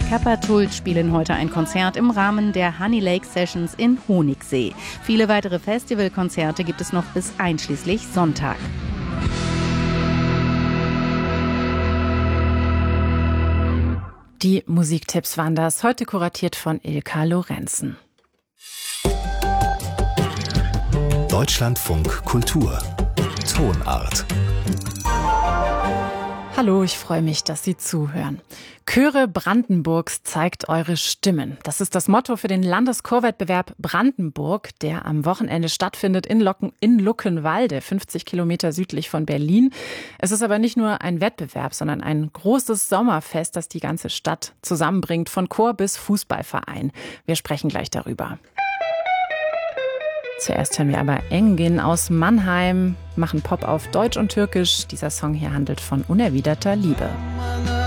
Kappa-Tult spielen heute ein Konzert im Rahmen der Honey Lake Sessions in Honigsee. Viele weitere Festivalkonzerte gibt es noch bis einschließlich Sonntag. Die Musiktipps waren das, heute kuratiert von Ilka Lorenzen. Deutschlandfunk Kultur Tonart. Hallo, ich freue mich, dass Sie zuhören. Chöre Brandenburgs zeigt eure Stimmen. Das ist das Motto für den Landeschorwettbewerb Brandenburg, der am Wochenende stattfindet in Luckenwalde, 50 Kilometer südlich von Berlin. Es ist aber nicht nur ein Wettbewerb, sondern ein großes Sommerfest, das die ganze Stadt zusammenbringt, von Chor bis Fußballverein. Wir sprechen gleich darüber. Zuerst hören wir aber Engin aus Mannheim, machen Pop auf Deutsch und Türkisch. Dieser Song hier handelt von unerwiderter Liebe.